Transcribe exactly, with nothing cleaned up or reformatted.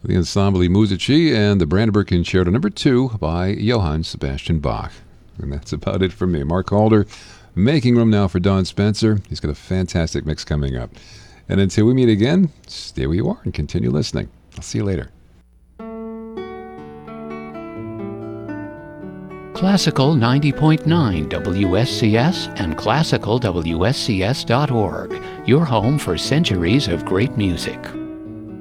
The Ensemble Musici and the Brandenburg Concerto number two by Johann Sebastian Bach. And that's about it from me. Mark Calder, making room now for Don Spencer. He's got a fantastic mix coming up. And until we meet again, stay where you are and continue listening. I'll see you later. Classical ninety point nine W S C S and classical W S C S dot org, your home for centuries of great music.